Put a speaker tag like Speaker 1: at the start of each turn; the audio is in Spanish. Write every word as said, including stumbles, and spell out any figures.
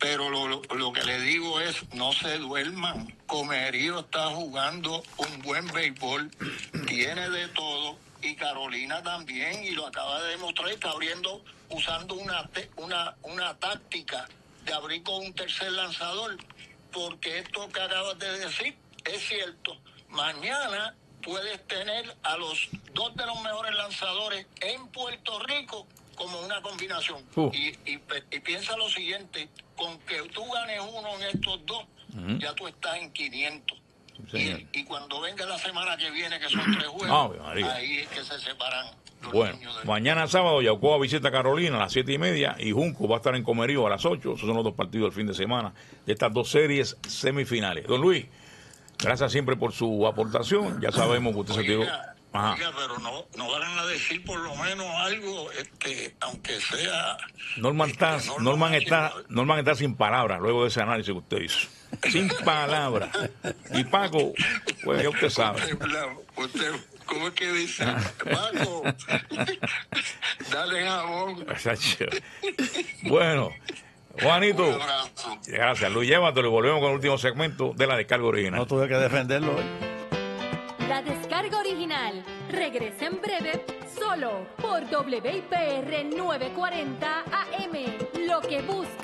Speaker 1: pero lo, lo, lo que le digo es, no se duerman. Comerío está jugando un buen béisbol, tiene de todo, y Carolina también, y lo acaba de demostrar, está abriendo, usando una, una, una táctica de abrir con un tercer lanzador, porque esto que acabas de decir es cierto. Mañana puedes tener a los dos de los mejores lanzadores en Puerto Rico como una combinación. Uh. Y, y, y piensa lo siguiente, con que tú ganes uno en estos dos, uh-huh. ya tú estás en quinientos. Sí, y, y cuando venga la semana que viene, que son tres juegos, oh, ahí es que se separan los
Speaker 2: bueno,
Speaker 1: niños de...
Speaker 2: mañana sábado Yaucoa visita a Carolina a las siete y media y Junco va a estar en Comerío a las ocho. Esos son los dos partidos del fin de semana de estas dos series semifinales. Don Luis, gracias siempre por su aportación. Ya sabemos que usted
Speaker 1: oiga,
Speaker 2: se quedó...
Speaker 1: Ajá. Oiga, pero no, no van a decir por lo menos algo, este, aunque sea...
Speaker 2: Norman, este, está, Norman, Norman, está, Norman está sin palabras luego de ese análisis que usted hizo. Sin palabras. Y Paco, pues ya usted sabe.
Speaker 1: Usted, usted, ¿cómo es que dice? Paco, dale jabón.
Speaker 2: Bueno, Juanito, gracias. Luis, llévatelo y volvemos con el último segmento de la descarga original.
Speaker 3: No tuve que defenderlo hoy.
Speaker 4: La descarga original regresa en breve solo por W I P R novecientos cuarenta A M. Lo que busca